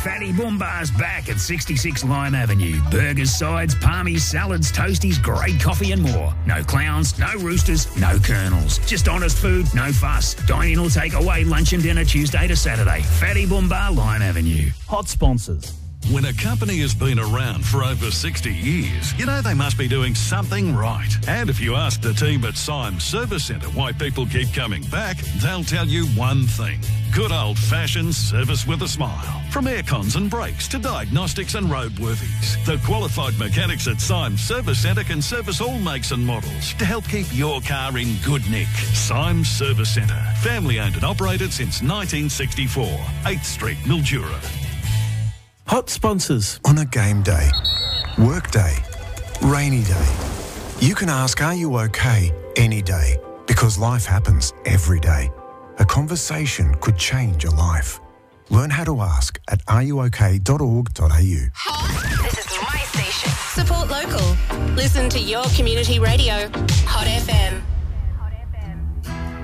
Fatty Boombar's back at 66 Lime Avenue. Burgers, sides, palmies, salads, toasties, great coffee and more. No clowns, no roosters, no colonels. Just honest food, no fuss. Dine in or take away lunch and dinner Tuesday to Saturday. Fatty Boombar, Lime Avenue. Hot sponsors. When a company has been around for over 60 years, you know they must be doing something right. And if you ask the team at Symes Service Centre why people keep coming back, they'll tell you one thing. Good old-fashioned service with a smile. From aircons and brakes to diagnostics and roadworthies. The qualified mechanics at Symes Service Centre can service all makes and models to help keep your car in good nick. Symes Service Centre. Family owned and operated since 1964. 8th Street, Mildura. Hot sponsors. On a game day, work day, rainy day, you can ask, are you okay, any day, because life happens every day. A conversation could change your life. Learn how to ask at areyouok.org.au. This is my station. Support local. Listen to your community radio. Hot FM.